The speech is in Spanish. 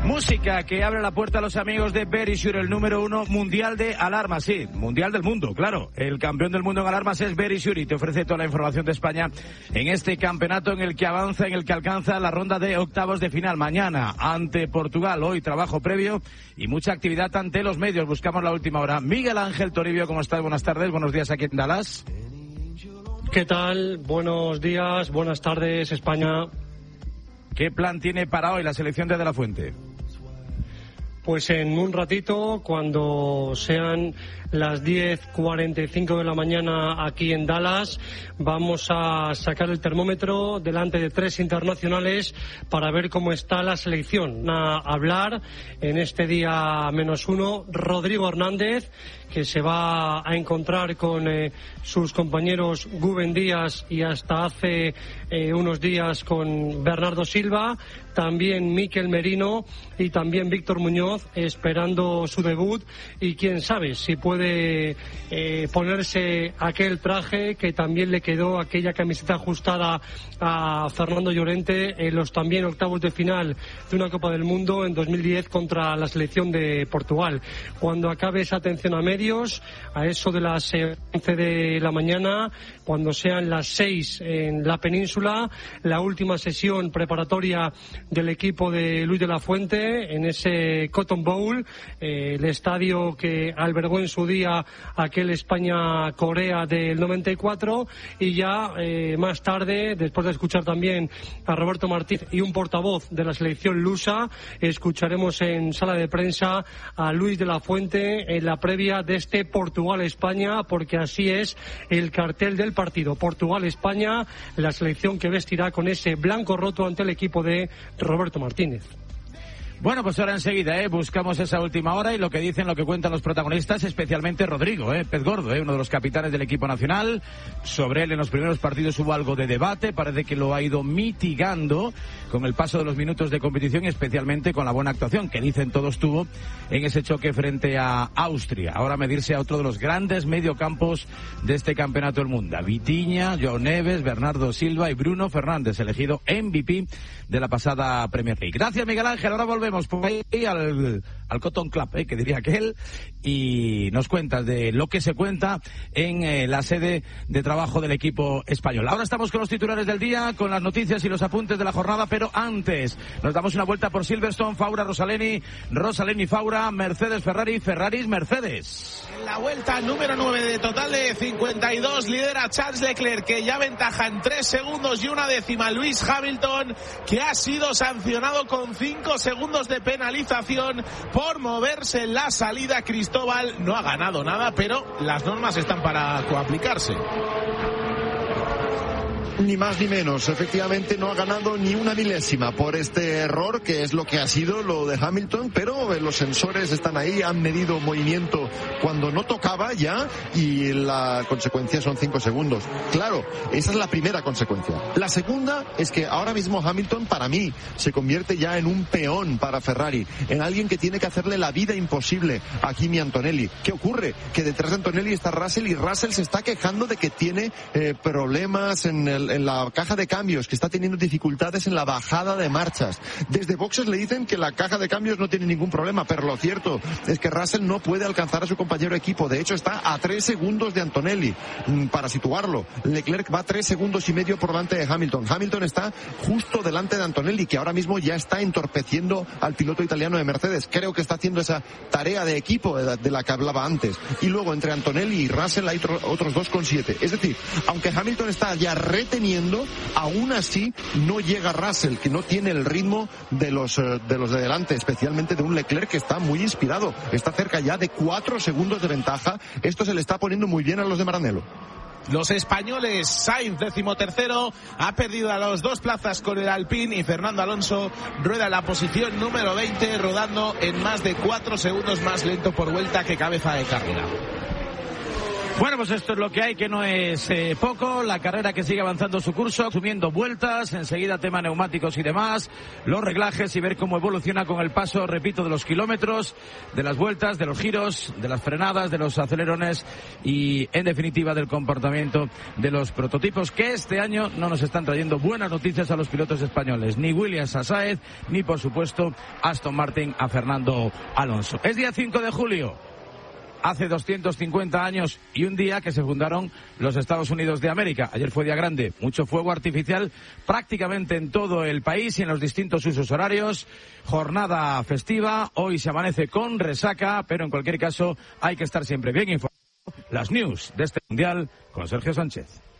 Música que abre la puerta a los amigos de Verisure, el número 1 mundial de alarmas, sí, mundial del mundo, claro. El campeón del mundo en alarmas es Verisure y te ofrece toda la información de España en este campeonato en el que avanza, en el que alcanza la ronda de octavos de final. Mañana ante Portugal, hoy trabajo previo y mucha actividad ante los medios. Buscamos la última hora. Miguel Ángel Toribio, ¿cómo estás? Buenas tardes, buenos días aquí en Dallas. ¿Qué tal? Buenos días, buenas tardes, España. ¿Qué plan tiene para hoy la selección de la Fuente? Pues en un ratito, cuando sean las 10:45 de la mañana aquí en Dallas, vamos a sacar el termómetro delante de 3 internacionales para ver cómo está la selección. A hablar en este día -1, Rodrigo Hernández, que se va a encontrar con sus compañeros Gubben Díaz y hasta hace unos días con Bernardo Silva, también Mikel Merino y también Víctor Muñoz esperando su debut, y quién sabe si puede ponerse aquel traje que también le quedó, aquella camiseta ajustada a Fernando Llorente en los también octavos de final de una Copa del Mundo en 2010 contra la selección de Portugal. Cuando acabe esa atención a medios, a eso de las 11 de la mañana, cuando sean las 6 en la península, la última sesión preparatoria del equipo de Luis de la Fuente en ese Cotton Bowl, el estadio que albergó en su día aquel España-Corea del 94, y ya más tarde, después de escuchar también a Roberto Martínez y un portavoz de la selección lusa, escucharemos en sala de prensa a Luis de la Fuente en la previa de este Portugal-España, porque así es el cartel del partido. Portugal-España, la selección que vestirá con ese blanco roto ante el equipo de Roberto Martínez. Bueno, pues ahora enseguida, buscamos esa última hora y lo que dicen, lo que cuentan los protagonistas, especialmente Rodrigo, Pez Gordo, uno de los capitanes del equipo nacional. Sobre él en los primeros partidos hubo algo de debate, parece que lo ha ido mitigando con el paso de los minutos de competición y especialmente con la buena actuación que dicen todos tuvo en ese choque frente a Austria. Ahora medirse a otro de los grandes mediocampos de este campeonato del mundo. Vitinha, Joao Neves, Bernardo Silva y Bruno Fernández, elegido MVP de la pasada Premier League. Gracias, Miguel Ángel. Ahora volvemos por ahí al Cotton Club, que diría aquel, y nos cuentas de lo que se cuenta en la sede de trabajo del equipo español. Ahora estamos con los titulares del día, con las noticias y los apuntes de la jornada, pero antes nos damos una vuelta por Silverstone, Faura, Rosaleni, Faura, Mercedes, Ferraris, Mercedes. En la vuelta número 9 de total de 52 lidera Charles Leclerc, que ya ventaja en 3 segundos y una décima Lewis Hamilton, que ha sido sancionado con 5 segundos de penalización por moverse en la salida. Cristóbal no ha ganado nada, pero las normas están para coaplicarse. Ni más ni menos, efectivamente no ha ganado ni una milésima por este error, que es lo que ha sido lo de Hamilton, pero los sensores están ahí, han medido movimiento cuando no tocaba ya y la consecuencia son 5 segundos. Claro, esa es la primera consecuencia. La segunda es que ahora mismo Hamilton, para mí, se convierte ya en un peón para Ferrari, en alguien que tiene que hacerle la vida imposible a Kimi Antonelli. ¿Qué ocurre? Que detrás de Antonelli está Russell y Russell se está quejando de que tiene problemas en la caja de cambios, que está teniendo dificultades en la bajada de marchas. Desde boxes le dicen que la caja de cambios no tiene ningún problema, pero lo cierto es que Russell no puede alcanzar a su compañero de equipo. De hecho, está a 3 segundos de Antonelli. Para situarlo, Leclerc va 3 segundos y medio por delante de Hamilton. Hamilton está justo delante de Antonelli, que ahora mismo ya está entorpeciendo al piloto italiano de Mercedes. Creo que está haciendo esa tarea de equipo de la que hablaba antes. Y luego, entre Antonelli y Russell hay otros 2,7. Es decir, aunque Hamilton está ya reteniendo, aún así no llega Russell, que no tiene el ritmo de los de delante, especialmente de un Leclerc que está muy inspirado. Está cerca ya de 4 segundos de ventaja. Esto se le está poniendo muy bien a los de Maranello. Los españoles, Sainz 13º, ha perdido a las 2 plazas con el Alpine, y Fernando Alonso rueda en la posición número 20, rodando en más de 4 segundos más lento por vuelta que cabeza de carrera. Bueno, pues esto es lo que hay, que no es poco. La carrera que sigue avanzando su curso, subiendo vueltas, enseguida tema neumáticos y demás, los reglajes y ver cómo evoluciona con el paso, repito, de los kilómetros, de las vueltas, de los giros, de las frenadas, de los acelerones y, en definitiva, del comportamiento de los prototipos, que este año no nos están trayendo buenas noticias a los pilotos españoles, ni Williams a Sáez, ni, por supuesto, Aston Martin a Fernando Alonso. Es día 5 de julio. Hace 250 años y un día que se fundaron los Estados Unidos de América. Ayer fue día grande, mucho fuego artificial prácticamente en todo el país y en los distintos usos horarios. Jornada festiva, hoy se amanece con resaca, pero en cualquier caso hay que estar siempre bien informado. Las news de este Mundial con Sergio Sánchez.